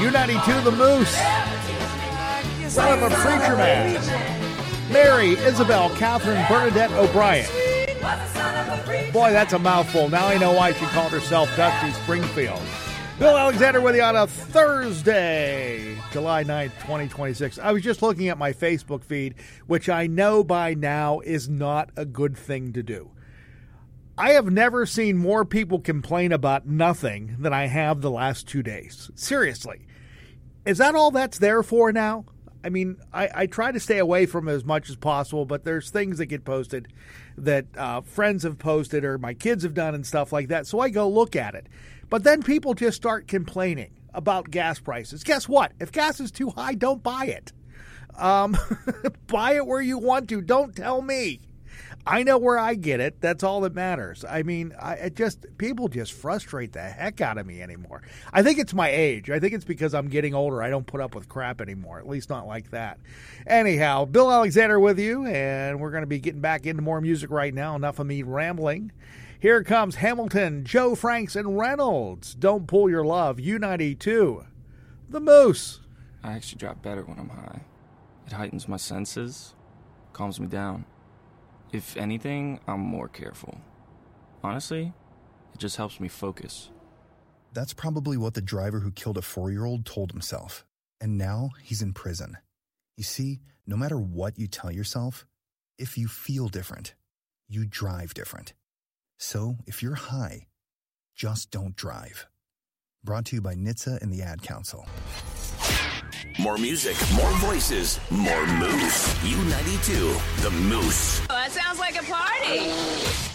U92, The Moose. Son of a preacher man. Mary, Isabel, Catherine, Bernadette O'Brien. Boy, that's a mouthful. Now I know why she called herself Dusty Springfield. Bill Alexander with you on a Thursday, July 9th, 2026. I was just looking at my Facebook feed, which I know by now is not a good thing to do. I have never seen more people complain about nothing than I have the last 2 days. Seriously. Is that all that's there for now? I mean, I try to stay away from it as much as possible, but there's things that get posted that friends have posted or my kids have done and stuff like that, so I go look at it. But then people just start complaining about gas prices. Guess what? If gas is too high, don't buy it. Buy it where you want to. Don't tell me. I know where I get it. That's all that matters. I mean, people just frustrate the heck out of me anymore. I think it's my age. I think it's because I'm getting older. I don't put up with crap anymore, at least not like that. Anyhow, Bill Alexander with you, and we're going to be getting back into more music right now. Enough of me rambling. Here comes Hamilton, Joe Franks, and Reynolds. Don't Pull Your Love, U92. The Moose. I actually drop better when I'm high. It heightens my senses, calms me down. If anything, I'm more careful. Honestly, it just helps me focus. That's probably what the driver who killed a 4-year-old told himself. And now he's in prison. You see, no matter what you tell yourself, if you feel different, you drive different. So if you're high, just don't drive. Brought to you by NHTSA and the Ad Council. More music, more voices, more Moose. U92, The Moose. Oh, that sounds like a party.